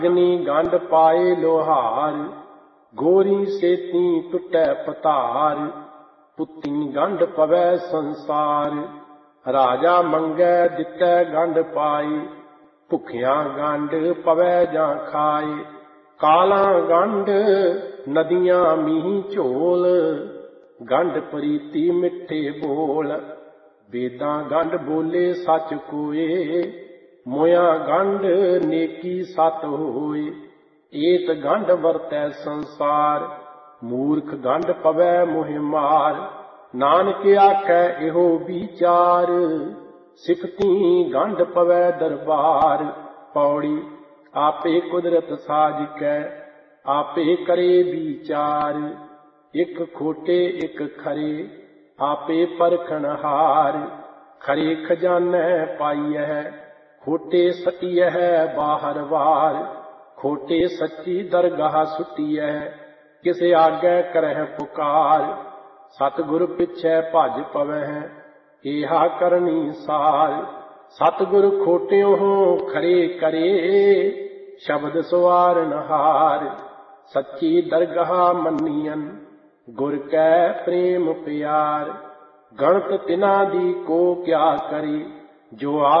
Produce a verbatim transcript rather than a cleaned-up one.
अग्नि गंढ पाए लोहार, गोरी सेती टुटै पतार। पुत्ती गंढ पवै संसार, राजा मंगै दितै गंढ पाई। भुखिया गंढ पवै जां खाए, काला गंढ नदियां मीह झोल। गंढ प्रीति मिठे बोल, वेदां गंढ बोले सच कोए। मोया गंढ नेकी सत होए, एत गंढ वरतै संसार। मूर्ख गंढ पवै मोह मार, नानक आखै एहो विचार। सिफती गंढ पवै दरबार, पौड़ी आपे कुदरत साज कै। आपे करे विचार, इक खोटे इक खरे, आपे परखण हार। खरे खजानै पाईਐ, खोटे सटिਐ बाहर वार। खोटे सच्ची दरगाह सुटिਐ, किस आगै करह पुकार। सतगुर पिछै भज पवै, एहा करनी सार। सतगुर खोटियों खरे करे, शब्द सवारन हार। सच्ची दरगाह मन्नियन, गुर कै प्रेम प्यार। गणत तिना दी को क्या करी, जो